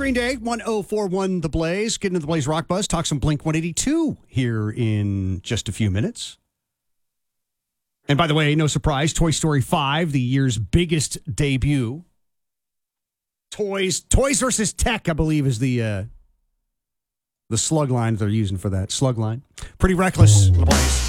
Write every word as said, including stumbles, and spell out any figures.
Green Day, one oh four one The Blaze. Get into the Blaze Rock Buzz. Talk some Blink one eighty-two here in just a few minutes. And by the way, no surprise, Toy Story five, the year's biggest debut. Toys, Toys versus Tech, I believe, is the uh, the slug line they're using for that. Slug line. Pretty reckless. The Blaze.